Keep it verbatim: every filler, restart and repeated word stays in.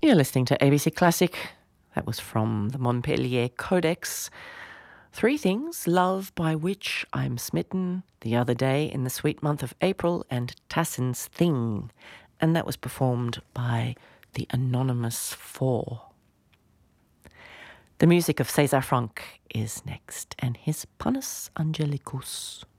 You're listening to A B C Classic. That was from the Montpellier Codex. Three Things, Love by Which I'm Smitten, The Other Day in the Sweet Month of April, and Tassin's Thing. And that was performed by the Anonymous Four. The music of César Franck is next, and his Panis Angelicus.